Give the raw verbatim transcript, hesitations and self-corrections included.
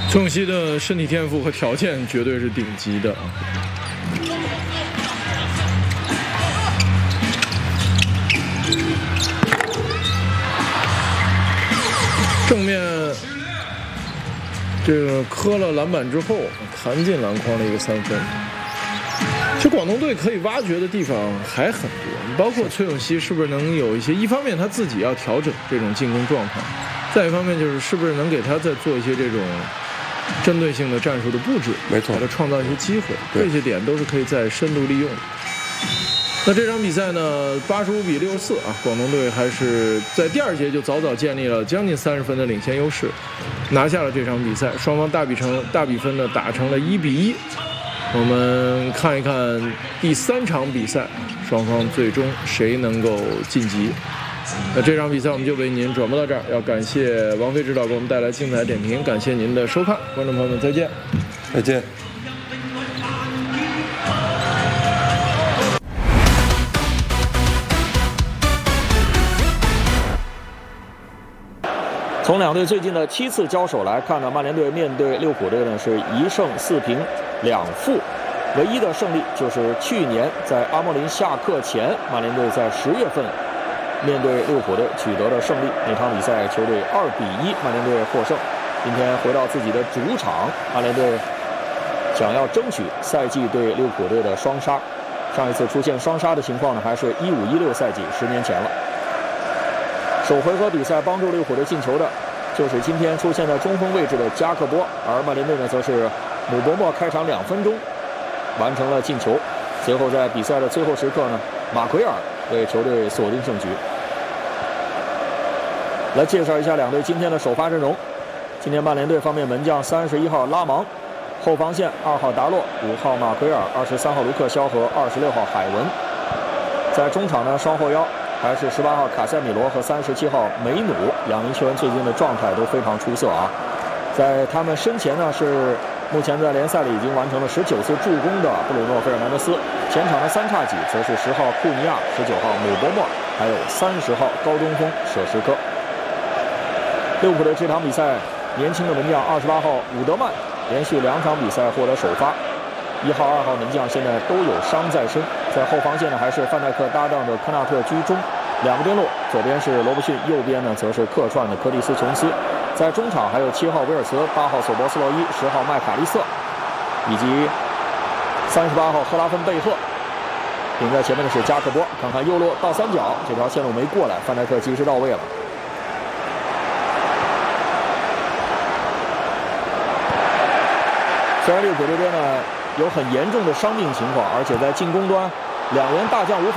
崔永熙的身体天赋和条件绝对是顶级的啊！正面这个磕了篮板之后，弹进篮筐的一个三分。其实广东队可以挖掘的地方还很多，包括崔永熙是不是能有一些，一方面他自己要调整这种进攻状态，再一方面就是是不是能给他再做一些这种针对性的战术的布置， 没错， 给他创造一些机会，这些点都是可以再深度利用的。那这场比赛呢，八十五比六十四啊，广东队还是在第二节就早早建立了将近三十分的领先优势，拿下了这场比赛，双方大比成大比分呢打成了一比一。我们看一看第三场比赛，双方最终谁能够晋级。那这场比赛我们就为您转播到这儿，要感谢王菲指导给我们带来精彩点评，感谢您的收看，观众朋友们再见， 再见。 从两队最近的七次交手来看呢，曼联队面对利物浦队呢是一胜四平两负，唯一的胜利就是去年在阿莫林下课前，曼联队在十月份面对利物浦队取得了胜利。那场比赛球队二比一，曼联队获胜。今天回到自己的主场，曼联队想要争取赛季对利物浦队的双杀。上一次出现双杀的情况呢，还是一五一六赛季，十年前了。首回合比赛帮助利物浦队进球的就是今天出现在中锋位置的加克波，而曼联队呢则是姆伯默开场两分钟完成了进球，随后在比赛的最后时刻呢，马奎尔为球队锁定胜局。来介绍一下两队今天的首发阵容。今天曼联队方面门将三十一号拉芒，后防线二号达洛，五号马奎尔，二十三号卢克肖和二十六号海文。在中场呢，双后腰还是十八号卡塞米罗和三十七号梅努，两名球员最近的状态都非常出色啊。在他们身前呢是目前在联赛里已经完成了十九次助攻的布鲁诺·费尔南德斯，前场的三叉戟则是十号库尼亚、十九号姆伯默，还有三十号高中锋舍什科。利物浦的这场比赛，年轻的门将二十八号伍德曼连续两场比赛获得首发，一号、二号门将现在都有伤在身。在后防线呢，还是范戴克搭档的科纳特居中，两个边路，左边是罗伯逊，右边呢则是客串的柯蒂斯·琼斯。在中场还有七号威尔茨、八号索博斯洛伊、十号麦卡利瑟，以及三十八号赫拉芬贝赫。顶在前面的是加克波，看看右路倒三角，这条线路没过来，范戴克及时到位了。虽然利物浦这边呢有很严重的伤病情况，而且在进攻端两员大将无法